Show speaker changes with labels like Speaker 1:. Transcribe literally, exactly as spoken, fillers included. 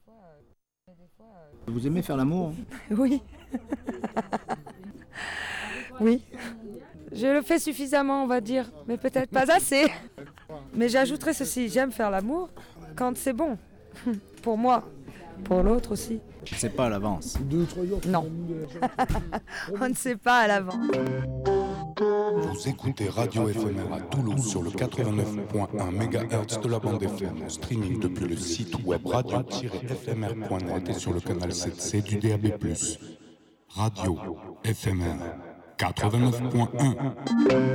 Speaker 1: Vous aimez faire l'amour?
Speaker 2: Oui. Oui. Je le fais suffisamment, on va dire, mais peut-être pas assez. Mais j'ajouterai ceci, j'aime faire l'amour quand c'est bon. Pour moi, pour l'autre aussi.
Speaker 1: Je sais pas à l'avance.
Speaker 2: Non. On ne sait pas à l'avance.
Speaker 3: Vous écoutez Radio F M R à Toulouse sur le quatre-vingt-neuf virgule un mégahertz de la bande F M, en streaming depuis le site web radio tiret f m r point net et sur le canal sept C du D A B plus. Radio F M R quatre-vingt-neuf virgule un.